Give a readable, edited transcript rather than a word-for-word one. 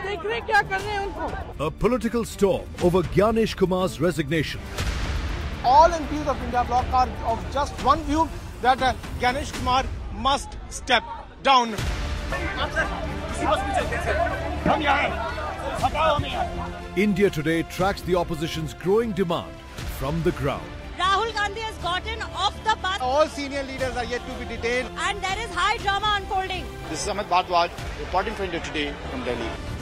देख रहे क्या कर रहे हैं उनको. A political storm over Gyanesh Kumar's resignation. All MPs of India Bloc are of just one view, that Gyanesh Kumar must step down. India Today tracks the opposition's growing demand from the ground. Rahul Gandhi has gotten off the bus. All senior leaders are yet to be detained. And there is high drama unfolding. This is Amit Bhardwaj reporting for India Today from Delhi.